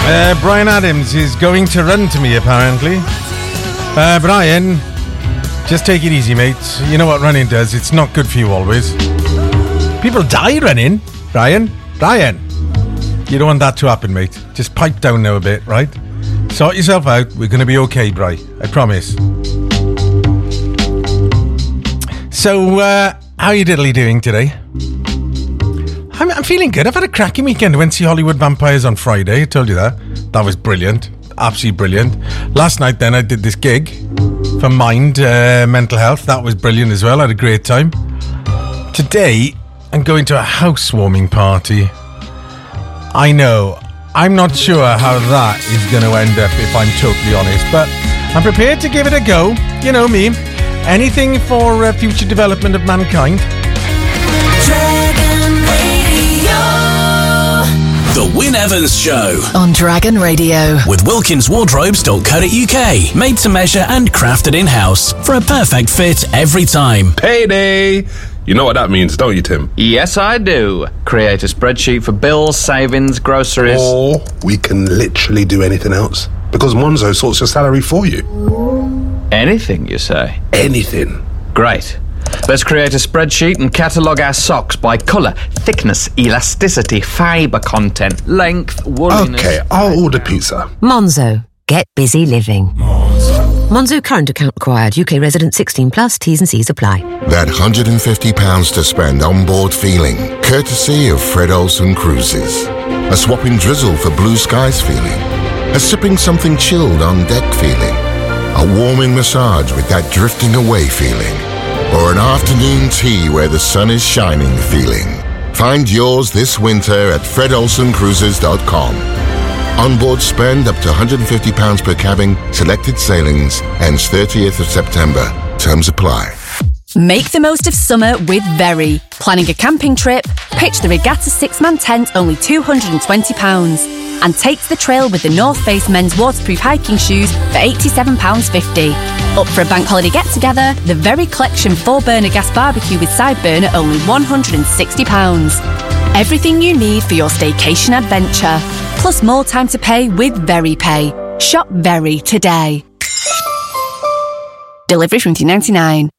Brian Adams is going to run to me, apparently. Brian, just take it easy, mate. You know what running does. It's not good for you always. People die running. Brian, you don't want that to happen, mate. Just pipe down now a bit, right? Sort yourself out. We're going to be okay, Bri. I promise. So, how are you diddly doing today? I'm feeling good. I've had a cracking weekend. I went to see Hollywood Vampires on Friday. I told you that. That was brilliant. Absolutely brilliant. Last night then I did this gig for Mind Mental Health. That was brilliant as well. I had a great time. Today I'm going to a housewarming party. I know. I'm not sure how that is going to end up, if I'm totally honest. But I'm prepared to give it a go. You know me. Anything for future development of mankind. The Wyn Evans Show on Dragon Radio with WilkinsWardrobes.co.uk. Made to measure and crafted in-house for a perfect fit every time. Payday! You know what that means, don't you, Tim? Yes, I do. Create a spreadsheet for bills, savings, groceries. Or we can literally do anything else, because Monzo sorts your salary for you. Anything, you say? Anything. Great. Let's create a spreadsheet and catalogue our socks by colour, thickness, elasticity, fibre content, length, wooliness... Okay, I'll order pizza. Monzo. Get busy living. Monzo current account required. UK resident 16 plus. T's and C's apply. That £150 to spend on board feeling, courtesy of Fred Olsen Cruises. A swapping drizzle for blue skies feeling. A sipping something chilled on deck feeling. A warming massage with that drifting away feeling. Or an afternoon tea where the sun is shining feeling. Find yours this winter at fredolsencruises.com. Onboard spend up to £150 per cabin, selected sailings, ends 30th of September. Terms apply. Make the most of summer with Very. Planning a camping trip? Pitch the Regatta 6-man tent, only £220. And take to the trail with the North Face men's waterproof hiking shoes for £87.50. Up for a bank holiday get-together? The Very Collection 4-burner gas barbecue with side burner, only £160. Everything you need for your staycation adventure. Plus more time to pay with Very Pay. Shop Very today. Delivery from $2.99.